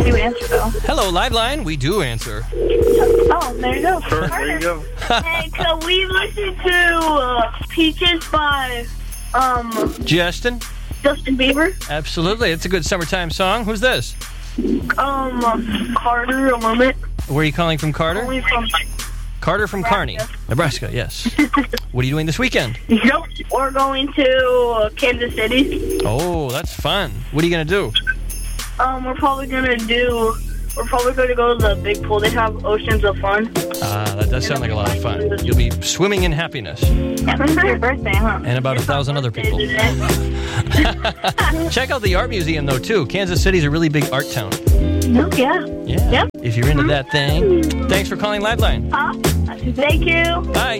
do answer, though. Hello, Liveline. We do answer. Oh, there you go. There you go. Hey, can we listen to Peaches by Justin? Justin Bieber? Absolutely. It's a good summertime song. Who's this? Carter, a moment. Where are you calling from, Carter? Only from Carter from Kearney, Nebraska, yes. What are you doing this weekend? Nope. We're going to Kansas City. Oh, that's fun. What are you going to do? We're probably going to go to the big pool. They have Oceans of Fun. That does sound like a lot of fun. You'll be swimming in happiness. Yeah, it's your birthday, huh? And about 1,000 other people. Check out the art museum, though, too. Kansas City's a really big art town. No, yeah. Yeah. Yep. If you're into that thing. Thanks for calling Liveline. Thank you. Bye.